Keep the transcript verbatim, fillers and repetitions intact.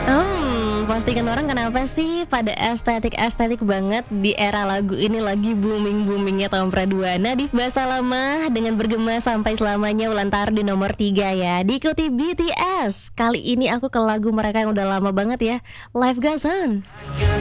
Hmm, postingan orang kenapa sih pada estetik-estetik banget di era lagu ini lagi booming-boomingnya tahun dua. Nadif Basalamah dengan bergema sampai selamanya ulantar di nomor tiga ya. Diikuti B T S. Kali ini aku ke lagu mereka yang udah lama banget ya, Life Goes On.